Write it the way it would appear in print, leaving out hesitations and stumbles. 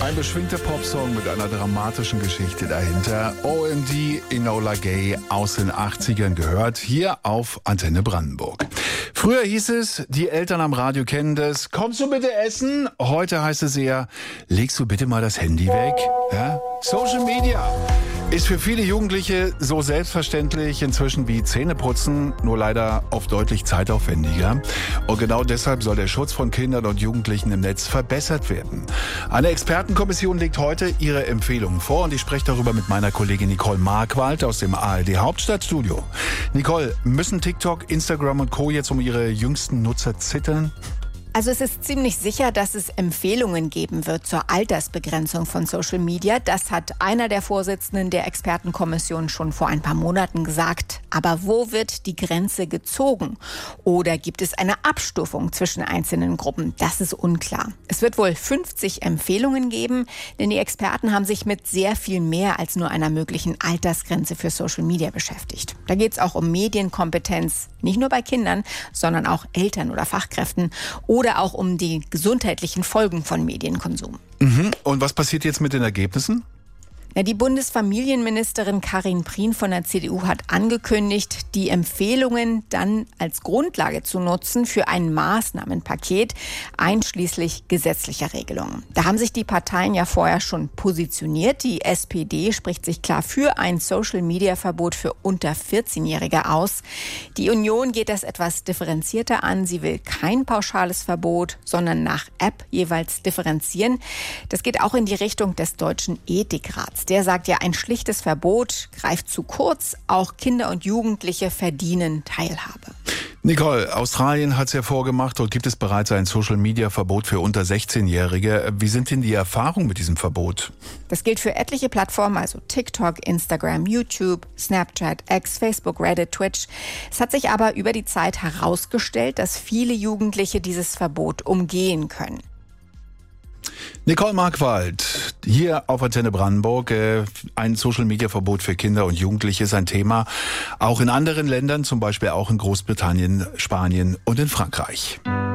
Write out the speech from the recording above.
Ein beschwingter Popsong mit einer dramatischen Geschichte dahinter. OMD, Enola Gay aus den 80ern gehört, hier auf Antenne Brandenburg. Früher hieß es, die Eltern am Radio kennen das, kommst du bitte essen? Heute heißt es eher, legst du bitte mal das Handy weg? Ja? Social Media ist für viele Jugendliche so selbstverständlich inzwischen wie Zähneputzen, nur leider oft deutlich zeitaufwendiger. Und genau deshalb soll der Schutz von Kindern und Jugendlichen im Netz verbessert werden. Eine Expertenkommission legt heute ihre Empfehlungen vor und ich spreche darüber mit meiner Kollegin Nicole Markwald aus dem ARD Hauptstadtstudio. Nicole, müssen TikTok, Instagram und Co. jetzt um ihre jüngsten Nutzer zittern? Also es ist ziemlich sicher, dass es Empfehlungen geben wird zur Altersbegrenzung von Social Media. Das hat einer der Vorsitzenden der Expertenkommission schon vor ein paar Monaten gesagt. Aber wo wird die Grenze gezogen? Oder gibt es eine Abstufung zwischen einzelnen Gruppen? Das ist unklar. Es wird wohl 50 Empfehlungen geben, denn die Experten haben sich mit sehr viel mehr als nur einer möglichen Altersgrenze für Social Media beschäftigt. Da geht es auch um Medienkompetenz, nicht nur bei Kindern, sondern auch Eltern oder Fachkräften oder auch um die gesundheitlichen Folgen von Medienkonsum. Und was passiert jetzt mit den Ergebnissen? Die Bundesfamilienministerin Karin Prien von der CDU hat angekündigt, die Empfehlungen dann als Grundlage zu nutzen für ein Maßnahmenpaket, einschließlich gesetzlicher Regelungen. Da haben sich die Parteien ja vorher schon positioniert. Die SPD spricht sich klar für ein Social-Media-Verbot für unter 14-Jährige aus. Die Union geht das etwas differenzierter an. Sie will kein pauschales Verbot, sondern nach App jeweils differenzieren. Das geht auch in die Richtung des Deutschen Ethikrats. Der sagt ja, ein schlichtes Verbot greift zu kurz. Auch Kinder und Jugendliche verdienen Teilhabe. Nicole, Australien hat es ja vorgemacht. Dort gibt es bereits ein Social-Media-Verbot für unter 16-Jährige. Wie sind denn die Erfahrungen mit diesem Verbot? Das gilt für etliche Plattformen, also TikTok, Instagram, YouTube, Snapchat, X, Facebook, Reddit, Twitch. Es hat sich aber über die Zeit herausgestellt, dass viele Jugendliche dieses Verbot umgehen können. Nicole Markwald, hier auf Antenne Brandenburg. Ein Social-Media-Verbot für Kinder und Jugendliche ist ein Thema, auch in anderen Ländern, zum Beispiel auch in Großbritannien, Spanien und in Frankreich.